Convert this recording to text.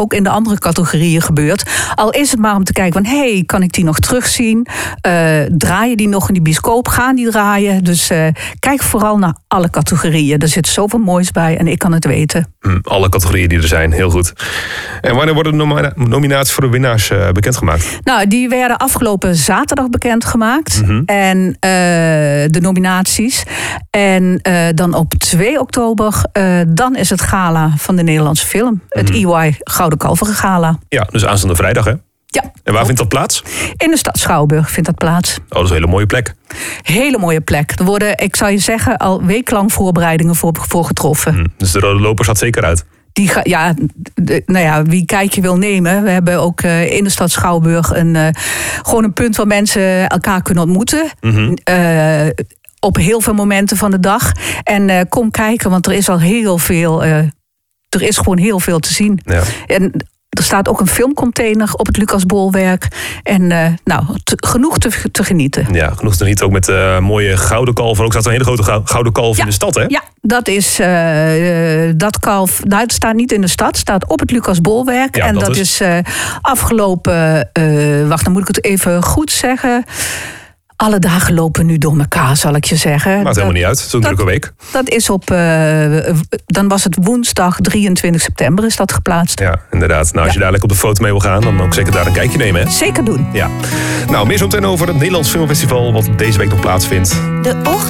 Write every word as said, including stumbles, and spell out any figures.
ook in de andere categorieën gebeurt. Al is het maar om te kijken van, hé, hey, kan ik die nog terugzien? Uh, draaien die nog in die bioscoop? Gaan die draaien? Dus uh, kijk vooral naar alle categorieën. Er zit zoveel moois bij en ik kan het weten. Hm, alle categorieën die er zijn, heel goed. En wanneer worden de nomina- nominaties voor de winnaars uh, bekendgemaakt? Nou, die werden afgelopen zaterdag bekendgemaakt. Mm-hmm. En uh, de nominaties. En uh, dan op twee oktober, uh, dan is het gala van de Nederlandse film. Het Mm-hmm. E Y Gouden Kalveren Gala. Ja, dus aanstaande vrijdag, hè? Ja. En waar vindt dat plaats? In de stad Schouwburg vindt dat plaats. Oh, dat is een hele mooie plek. Hele mooie plek. Er worden, ik zou je zeggen, al weeklang voorbereidingen voor, voor getroffen. Hm, dus de rode loper staat zeker uit. Die ga, ja, de, nou ja, wie kijkje wil nemen. We hebben ook uh, in de stad Schouwburg een, uh, gewoon een punt waar mensen elkaar kunnen ontmoeten. Mm-hmm. Uh, op heel veel momenten van de dag. En uh, kom kijken, want er is al heel veel. Uh, er is gewoon heel veel te zien. Ja. En er staat ook een filmcontainer op het Lucas Bolwerk. En uh, nou, te, genoeg te, te genieten. Ja, genoeg te genieten. Ook met uh, mooie gouden kalf. Er ook staat een hele grote gouden kalf ja, in de stad, hè? Ja, dat is uh, uh, dat kalf. Nou, het staat niet in de stad. Het staat op het Lucas Bolwerk. Ja, en dat dat is, is uh, afgelopen. Uh, wacht, dan moet ik het even goed zeggen. Alle dagen lopen nu door elkaar, zal ik je zeggen. Maakt dat, helemaal niet uit. Zo'n drukke week. Dat is op, uh, dan was het woensdag drieëntwintig september is dat geplaatst. Ja, inderdaad. Nou, als ja. je dadelijk op de foto mee wil gaan, dan ook zeker daar een kijkje nemen, hè? Zeker doen. Ja. Nou, meer zo meteen over het Nederlands Filmfestival, wat deze week nog plaatsvindt. De ochtend.